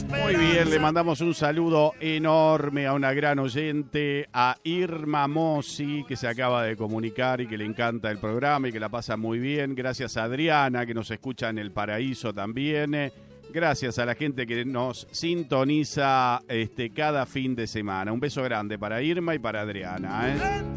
Muy bien, le mandamos un saludo enorme a una gran oyente, a Irma Mossi, que se acaba de comunicar y que le encanta el programa y que la pasa muy bien. Gracias a Adriana, que nos escucha en El Paraíso también. Gracias a la gente que nos sintoniza cada fin de semana. Un beso grande para Irma y para Adriana.